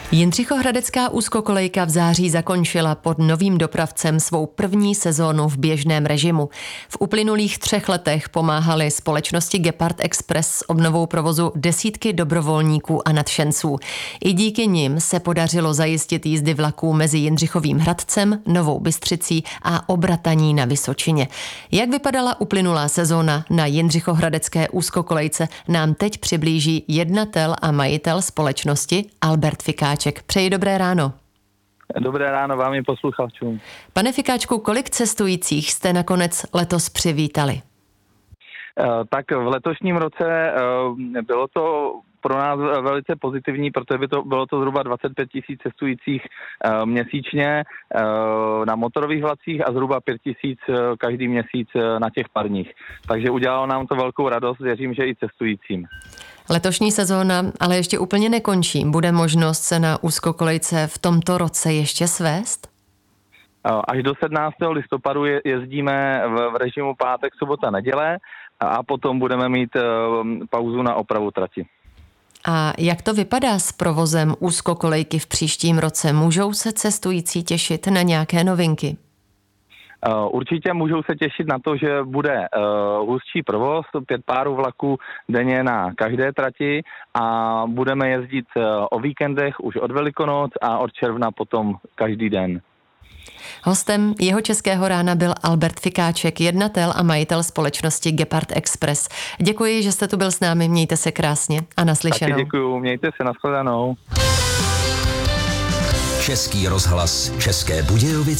Jindřichohradecká úzkokolejka v září zakončila pod novým dopravcem svou první sezónu v běžném režimu. V uplynulých 3 letech pomáhali společnosti Gepard Express s obnovou provozu desítky dobrovolníků a nadšenců. I díky nim se podařilo zajistit jízdy vlaků mezi Jindřichovým Hradcem, Novou Bystřicí a Obrataní na Vysočině. Jak vypadala uplynulá sezóna na Jindřichohradecké úzkokolejce, nám teď přiblíží jednatel a majitel společnosti Albert Fikáček. Přeji dobré ráno. Dobré ráno vám i posluchačům. Pane Fikáčku, kolik cestujících jste nakonec letos přivítali? Tak v letošním roce bylo to pro nás velice pozitivní, protože bylo to zhruba 25 000 cestujících měsíčně na motorových vlacích a zhruba 5 000 každý měsíc na těch parních. Takže udělalo nám to velkou radost, věřím, že i cestujícím. Letošní sezóna ale ještě úplně nekončí. Bude možnost se na úzkokolejce v tomto roce ještě svést? Až do 17. listopadu jezdíme v režimu pátek, sobota, neděle a potom budeme mít pauzu na opravu trati. A jak to vypadá s provozem úzkokolejky v příštím roce? Můžou se cestující těšit na nějaké novinky? Určitě můžou se těšit na to, že bude hustší provoz, 5 párů vlaků denně na každé trati a budeme jezdit o víkendech už od Velikonoc a od června potom každý den. Hostem jeho českého rána byl Albert Fikáček, jednatel a majitel společnosti Gepard Express. Děkuji, že jste tu byl s námi, mějte se krásně a naslyšenou. Taky děkuju, mějte se, nashledanou. Český rozhlas České Budějovice.